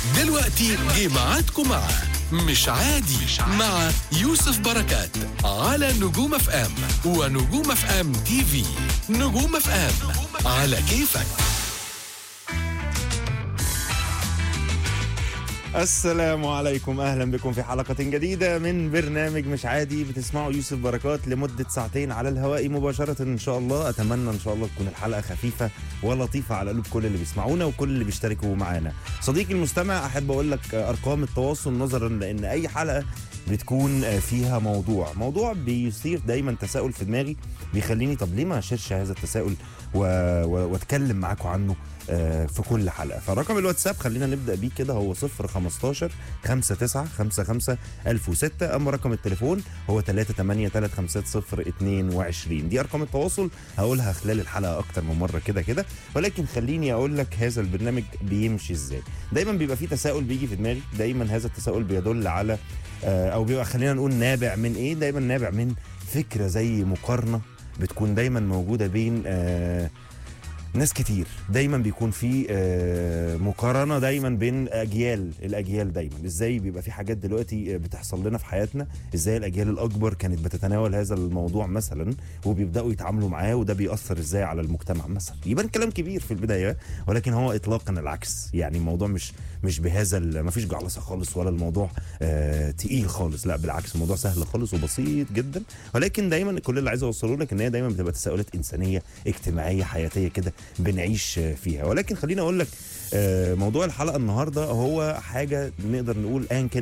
دلوقتي جه ميعادكم مع مش عادي مع يوسف بركات على نجوم اف ام ونجوم اف ام تي في. نجوم اف ام على كيفك. السلام عليكم، اهلا بكم في حلقة جديدة من برنامج مش عادي. بتسمعوا يوسف بركات لمدة ساعتين على الهواء مباشرة ان شاء الله. اتمنى ان شاء الله تكون الحلقة خفيفة ولطيفة على قلوب كل اللي بيسمعونا وكل اللي بيشتركوا معانا. صديقي المستمع، احب اقول لك ارقام التواصل، نظرا لان اي حلقة بتكون فيها موضوع بيثير دايما تساؤل في دماغي، بيخليني طب ليه ما اشيرش هذا التساؤل واتكلم معاكم عنه في كل حلقة. فرقم الواتساب خلينا نبدأ بيه كده، هو 015 59 55 1006. أما رقم التليفون هو 3835022. دي أرقام التواصل، هقولها خلال الحلقة أكتر من مرة كده، ولكن خليني أقول لك هذا البرنامج بيمشي إزاي. دايما بيبقى فيه تساؤل بيجي في دماغي، دايما هذا التساؤل بيدل على أو بيبقى خلينا نقول نابع من إيه؟ دايما نابع من فكرة زي مقارنة بتكون دايما موجودة بين ناس كتير. دايما بيكون في مقارنه دايما بين الاجيال. دايما ازاي بيبقى في حاجات دلوقتي بتحصل لنا في حياتنا، ازاي الاجيال الاكبر كانت بتتناول هذا الموضوع مثلا وبيبداوا يتعاملوا معاه، وده بيأثر ازاي على المجتمع مثلا. يبان كلام كبير في البدايه، ولكن هو اطلاقا العكس. يعني الموضوع مش بهذا، ما فيش جعلصه خالص ولا الموضوع تقيل خالص، لا بالعكس الموضوع سهل خالص وبسيط جدا. ولكن دايما كل اللي عايز اوصله لك ان هي دايما بتبقى تساؤلات انسانيه اجتماعيه حياتيه كده بنعيش فيها. ولكن خليني اقول لك موضوع الحلقه النهارده هو حاجه نقدر نقول ايا كان